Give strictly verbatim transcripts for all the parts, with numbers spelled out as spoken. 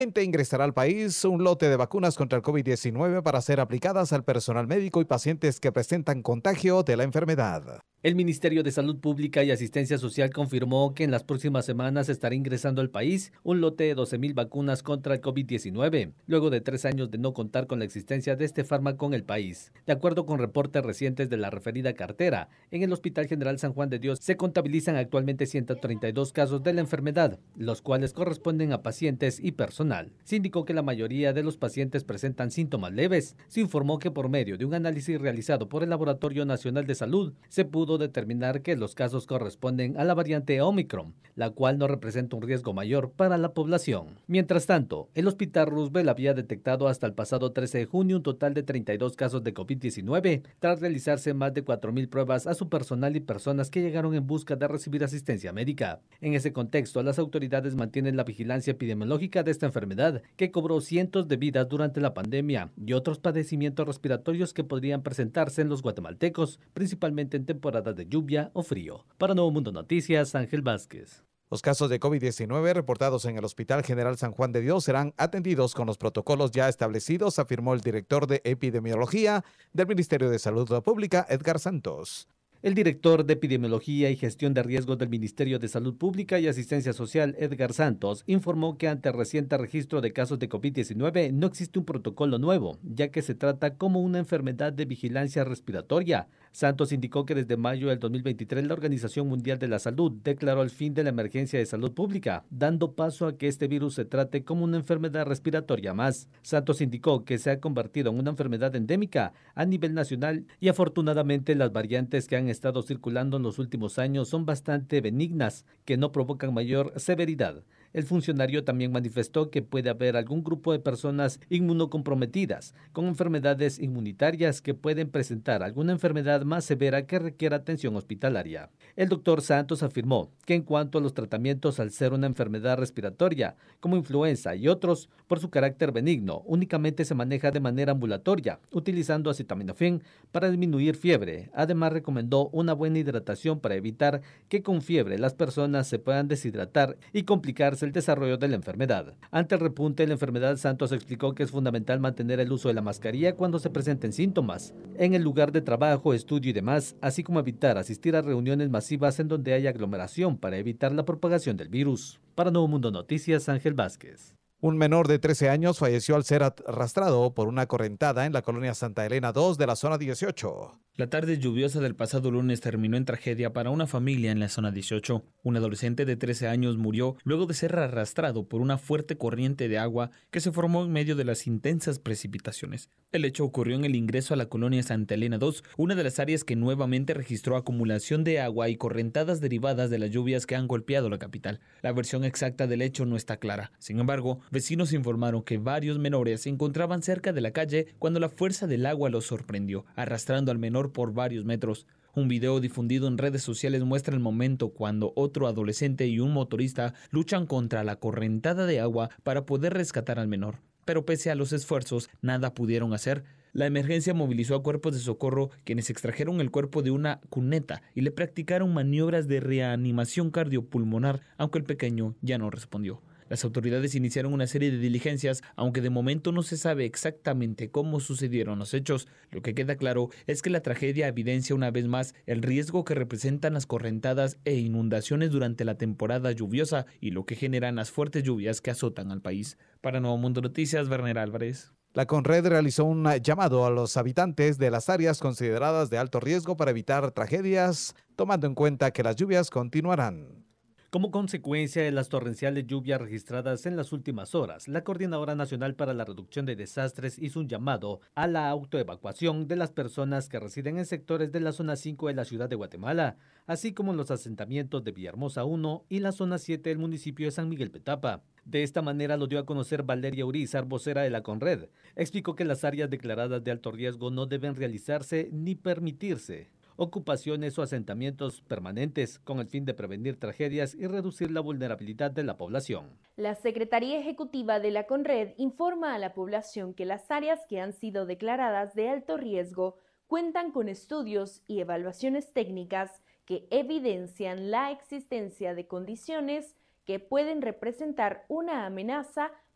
Ingresará al país un lote de vacunas contra el COVID diecinueve para ser aplicadas al personal médico y pacientes que presentan contagio de la enfermedad. El Ministerio de Salud Pública y Asistencia Social confirmó que en las próximas semanas estará ingresando al país un lote de doce mil vacunas contra el COVID diecinueve, luego de tres años de no contar con la existencia de este fármaco en el país. De acuerdo con reportes recientes de la referida cartera, en el Hospital General San Juan de Dios se contabilizan actualmente ciento treinta y dos casos de la enfermedad, los cuales corresponden a pacientes y personal. Se indicó que la mayoría de los pacientes presentan síntomas leves. Se informó que por medio de un análisis realizado por el Laboratorio Nacional de Salud, se pudo determinar que los casos corresponden a la variante Omicron, la cual no representa un riesgo mayor para la población. Mientras tanto, el Hospital Roosevelt había detectado hasta el pasado trece de junio un total de treinta y dos casos de COVID diecinueve, tras realizarse más de cuatro mil pruebas a su personal y personas que llegaron en busca de recibir asistencia médica. En ese contexto, las autoridades mantienen la vigilancia epidemiológica de esta enfermedad, que cobró cientos de vidas durante la pandemia y otros padecimientos respiratorios que podrían presentarse en los guatemaltecos, principalmente en temporada de lluvia o frío. Para Nuevo Mundo Noticias, Ángel Vázquez. Los casos de COVID diecinueve reportados en el Hospital General San Juan de Dios serán atendidos con los protocolos ya establecidos, afirmó el director de Epidemiología del Ministerio de Salud Pública, Edgar Santos. El director de Epidemiología y Gestión de Riesgos del Ministerio de Salud Pública y Asistencia Social, Edgar Santos, informó que ante el reciente registro de casos de COVID diecinueve no existe un protocolo nuevo, ya que se trata como una enfermedad de vigilancia respiratoria. Santos indicó que desde mayo del dos mil veintitrés la Organización Mundial de la Salud declaró el fin de la emergencia de salud pública, dando paso a que este virus se trate como una enfermedad respiratoria más. Santos indicó que se ha convertido en una enfermedad endémica a nivel nacional y afortunadamente las variantes que han estado circulando en los últimos años son bastante benignas, que no provocan mayor severidad. El funcionario también manifestó que puede haber algún grupo de personas inmunocomprometidas con enfermedades inmunitarias que pueden presentar alguna enfermedad más severa que requiera atención hospitalaria. El doctor Santos afirmó que en cuanto a los tratamientos, al ser una enfermedad respiratoria como influenza y otros, por su carácter benigno, únicamente se maneja de manera ambulatoria, utilizando acetaminofén para disminuir fiebre. Además, recomendó una buena hidratación para evitar que con fiebre las personas se puedan deshidratar y complicarse el desarrollo de la enfermedad. Ante el repunte de la enfermedad, Santos explicó que es fundamental mantener el uso de la mascarilla cuando se presenten síntomas, en el lugar de trabajo, estudio y demás, así como evitar asistir a reuniones masivas en donde haya aglomeración para evitar la propagación del virus. Para Nuevo Mundo Noticias, Ángel Vázquez. Un menor de trece años falleció al ser arrastrado por una correntada en la colonia Santa Elena dos de la zona dieciocho. La tarde lluviosa del pasado lunes terminó en tragedia para una familia en la zona dieciocho. Un adolescente de trece años murió luego de ser arrastrado por una fuerte corriente de agua que se formó en medio de las intensas precipitaciones. El hecho ocurrió en el ingreso a la colonia Santa Elena dos, una de las áreas que nuevamente registró acumulación de agua y correntadas derivadas de las lluvias que han golpeado la capital. La versión exacta del hecho no está clara. Sin embargo, vecinos informaron que varios menores se encontraban cerca de la calle cuando la fuerza del agua los sorprendió, arrastrando al menor por varios metros. Un video difundido en redes sociales muestra el momento cuando otro adolescente y un motorista luchan contra la correntada de agua para poder rescatar al menor. Pero pese a los esfuerzos, nada pudieron hacer. La emergencia movilizó a cuerpos de socorro, quienes extrajeron el cuerpo de una cuneta y le practicaron maniobras de reanimación cardiopulmonar, aunque el pequeño ya no respondió. Las autoridades iniciaron una serie de diligencias, aunque de momento no se sabe exactamente cómo sucedieron los hechos. Lo que queda claro es que la tragedia evidencia una vez más el riesgo que representan las correntadas e inundaciones durante la temporada lluviosa y lo que generan las fuertes lluvias que azotan al país. Para Nuevo Mundo Noticias, Werner Álvarez. La CONRED realizó un llamado a los habitantes de las áreas consideradas de alto riesgo para evitar tragedias, tomando en cuenta que las lluvias continuarán. Como consecuencia de las torrenciales lluvias registradas en las últimas horas, la Coordinadora Nacional para la Reducción de Desastres hizo un llamado a la autoevacuación de las personas que residen en sectores de la zona cinco de la ciudad de Guatemala, así como en los asentamientos de Villahermosa uno y la zona siete del municipio de San Miguel Petapa. De esta manera lo dio a conocer Valeria Urizar, vocera de la CONRED. Explicó que las áreas declaradas de alto riesgo no deben realizarse ni permitirse ocupaciones o asentamientos permanentes con el fin de prevenir tragedias y reducir la vulnerabilidad de la población. La Secretaría Ejecutiva de la CONRED informa a la población que las áreas que han sido declaradas de alto riesgo cuentan con estudios y evaluaciones técnicas que evidencian la existencia de condiciones que pueden representar una amenaza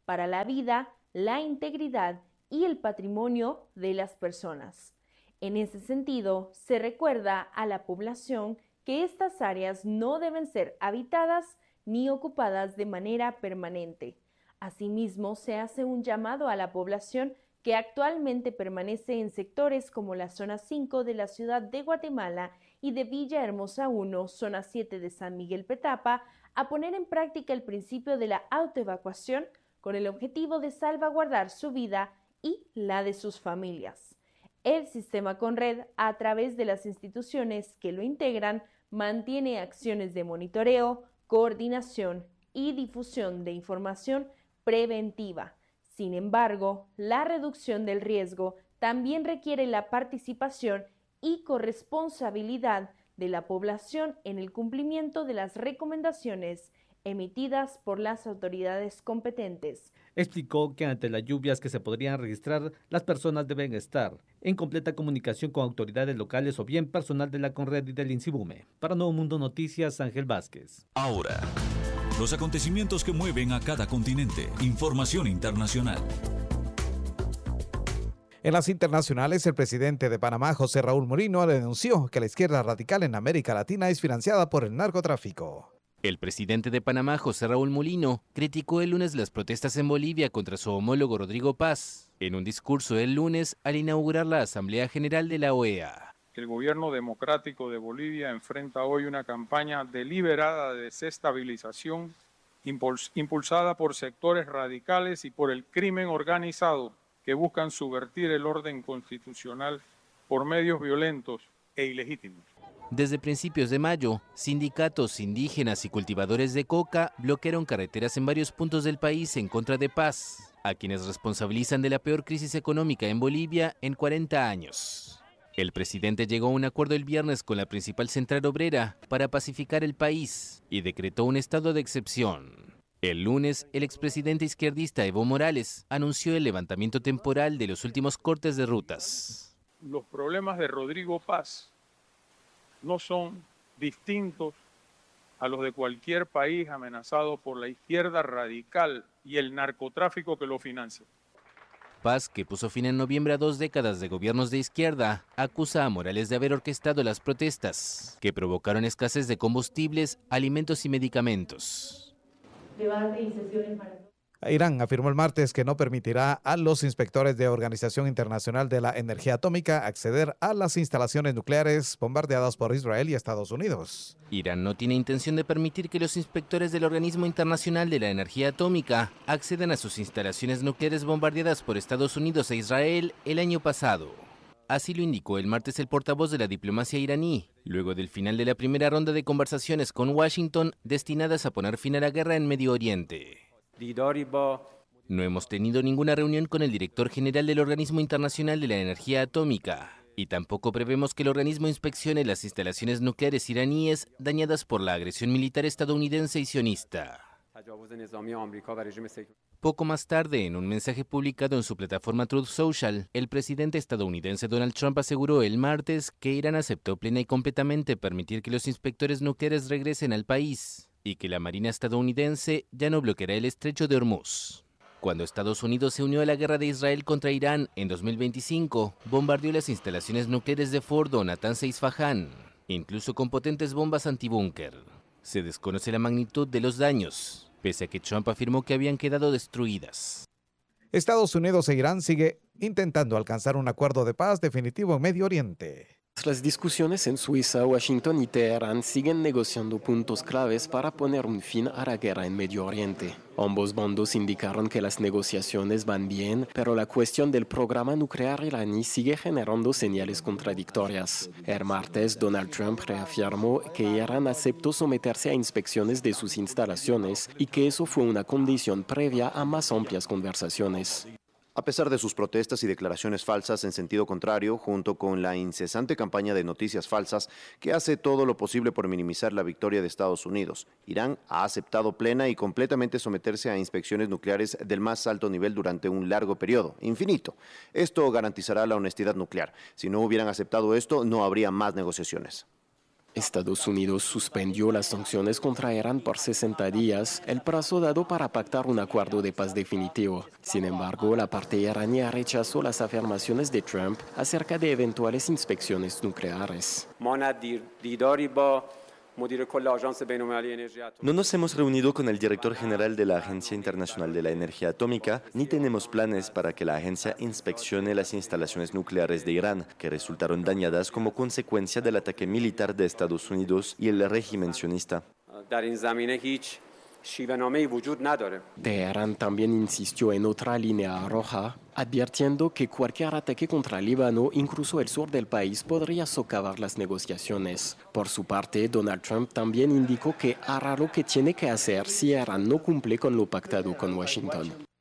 para la vida, la integridad y el patrimonio de las personas. En ese sentido, se recuerda a la población que estas áreas no deben ser habitadas ni ocupadas de manera permanente. Asimismo, se hace un llamado a la población que actualmente permanece en sectores como la zona cinco de la ciudad de Guatemala y de Villahermosa uno, zona siete de San Miguel Petapa, a poner en práctica el principio de la autoevacuación con el objetivo de salvaguardar su vida y la de sus familias. El sistema Conred, a través de las instituciones que lo integran, mantiene acciones de monitoreo, coordinación y difusión de información preventiva. Sin embargo, la reducción del riesgo también requiere la participación y corresponsabilidad de la población en el cumplimiento de las recomendaciones emitidas por las autoridades competentes. Explicó que ante las lluvias que se podrían registrar, las personas deben estar en completa comunicación con autoridades locales o bien personal de la Conred y del INSIBUME. Para Nuevo Mundo Noticias, Ángel Vázquez. Ahora, los acontecimientos que mueven a cada continente. Información internacional. En las internacionales, el presidente de Panamá, José Raúl Mulino, denunció que la izquierda radical en América Latina es financiada por el narcotráfico. El presidente de Panamá, José Raúl Mulino, criticó el lunes las protestas en Bolivia contra su homólogo Rodrigo Paz, en un discurso el lunes al inaugurar la Asamblea General de la O E A. El gobierno democrático de Bolivia enfrenta hoy una campaña deliberada de desestabilización impulsada por sectores radicales y por el crimen organizado que buscan subvertir el orden constitucional por medios violentos e ilegítimos. Desde principios de mayo, sindicatos indígenas y cultivadores de coca bloquearon carreteras en varios puntos del país en contra de Paz, a quienes responsabilizan de la peor crisis económica en Bolivia en cuarenta años. El presidente llegó a un acuerdo el viernes con la principal central obrera para pacificar el país y decretó un estado de excepción. El lunes, el expresidente izquierdista Evo Morales anunció el levantamiento temporal de los últimos cortes de rutas. Los problemas de Rodrigo Paz no son distintos a los de cualquier país amenazado por la izquierda radical y el narcotráfico que lo financia. Paz, que puso fin en noviembre a dos décadas de gobiernos de izquierda, acusa a Morales de haber orquestado las protestas, que provocaron escasez de combustibles, alimentos y medicamentos. Debate y sesiones para... Irán afirmó el martes que no permitirá a los inspectores de Organización Internacional de la Energía Atómica acceder a las instalaciones nucleares bombardeadas por Israel y Estados Unidos. Irán no tiene intención de permitir que los inspectores del Organismo Internacional de la Energía Atómica accedan a sus instalaciones nucleares bombardeadas por Estados Unidos e Israel el año pasado. Así lo indicó el martes el portavoz de la diplomacia iraní, luego del final de la primera ronda de conversaciones con Washington destinadas a poner fin a la guerra en Medio Oriente. No hemos tenido ninguna reunión con el director general del Organismo Internacional de la Energía Atómica y tampoco prevemos que el organismo inspeccione las instalaciones nucleares iraníes dañadas por la agresión militar estadounidense y sionista. Poco más tarde, en un mensaje publicado en su plataforma Truth Social, el presidente estadounidense Donald Trump aseguró el martes que Irán aceptó plena y completamente permitir que los inspectores nucleares regresen al país y que la Marina estadounidense ya no bloqueará el estrecho de Hormuz. Cuando Estados Unidos se unió a la guerra de Israel contra Irán en dos mil veinticinco, bombardeó las instalaciones nucleares de Fordo, Natanz e Isfahán, incluso con potentes bombas antibúnker. Se desconoce la magnitud de los daños, pese a que Trump afirmó que habían quedado destruidas. Estados Unidos e Irán sigue intentando alcanzar un acuerdo de paz definitivo en Medio Oriente. Las discusiones en Suiza, Washington y Teherán siguen negociando puntos claves para poner un fin a la guerra en Medio Oriente. Ambos bandos indicaron que las negociaciones van bien, pero la cuestión del programa nuclear iraní sigue generando señales contradictorias. El martes, Donald Trump reafirmó que Irán aceptó someterse a inspecciones de sus instalaciones y que eso fue una condición previa a más amplias conversaciones. A pesar de sus protestas y declaraciones falsas en sentido contrario, junto con la incesante campaña de noticias falsas que hace todo lo posible por minimizar la victoria de Estados Unidos, Irán ha aceptado plena y completamente someterse a inspecciones nucleares del más alto nivel durante un largo periodo, infinito. Esto garantizará la honestidad nuclear. Si no hubieran aceptado esto, no habría más negociaciones. Estados Unidos suspendió las sanciones contra Irán por sesenta días, el plazo dado para pactar un acuerdo de paz definitivo. Sin embargo, la parte iraní rechazó las afirmaciones de Trump acerca de eventuales inspecciones nucleares. No nos hemos reunido con el director general de la Agencia Internacional de la Energía Atómica, ni tenemos planes para que la agencia inspeccione las instalaciones nucleares de Irán, que resultaron dañadas como consecuencia del ataque militar de Estados Unidos y el régimen sionista. Teherán también insistió en otra línea roja, advirtiendo que cualquier ataque contra Líbano, incluso el sur del país, podría socavar las negociaciones. Por su parte, Donald Trump también indicó que hará lo que tiene que hacer si Irán no cumple con lo pactado con Washington.